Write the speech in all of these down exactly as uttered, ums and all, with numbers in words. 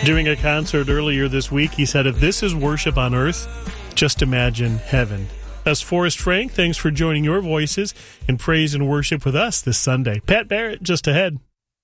Doing a concert earlier this week, he said, if this is worship on earth, just imagine heaven. That's Forrest Frank. Thanks for joining your voices in praise and worship with us this Sunday. Pat Barrett, just ahead.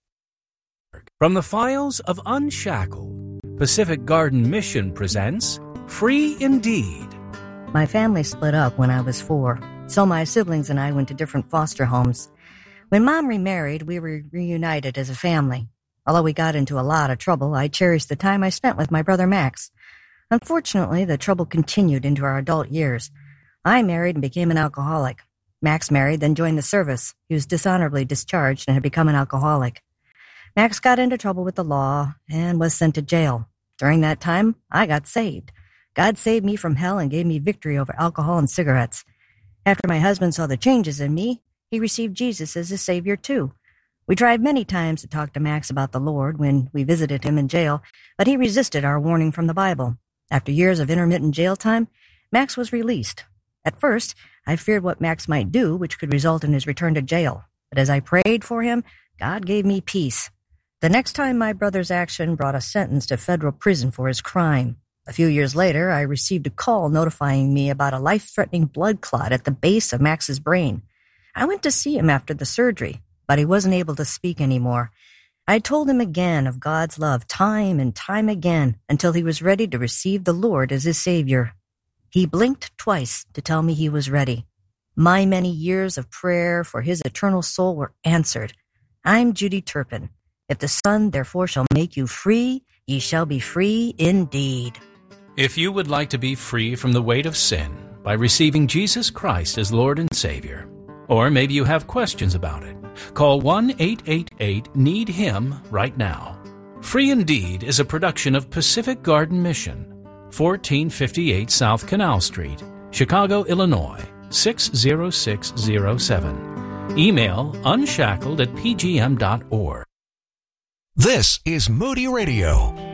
From the files of Unshackled, Pacific Garden Mission presents Free Indeed. My family split up when I was four, so my siblings and I went to different foster homes. When Mom remarried, we were reunited as a family. Although we got into a lot of trouble, I cherished the time I spent with my brother Max. Unfortunately, the trouble continued into our adult years. I married and became an alcoholic. Max married, then joined the service. He was dishonorably discharged and had become an alcoholic. Max got into trouble with the law and was sent to jail. During that time, I got saved. God saved me from hell and gave me victory over alcohol and cigarettes. After my husband saw the changes in me, he received Jesus as his Savior too. We tried many times to talk to Max about the Lord when we visited him in jail, but he resisted our warning from the Bible. After years of intermittent jail time, Max was released. At first, I feared what Max might do, which could result in his return to jail. But as I prayed for him, God gave me peace. The next time my brother's action brought a sentence to federal prison for his crime. A few years later, I received a call notifying me about a life-threatening blood clot at the base of Max's brain. I went to see him after the surgery, but he wasn't able to speak anymore. I told him again of God's love time and time again until he was ready to receive the Lord as his Savior. He blinked twice to tell me he was ready. My many years of prayer for his eternal soul were answered. I'm Judy Turpin. If the Son therefore shall make you free, ye shall be free indeed. If you would like to be free from the weight of sin by receiving Jesus Christ as Lord and Savior, or maybe you have questions about it, call one eight eight eight need him right now. Free Indeed is a production of Pacific Garden Mission, fourteen fifty-eight South Canal Street, Chicago, Illinois, six zero six zero seven. Email unshackled at p g m dot org. This is Moody Radio.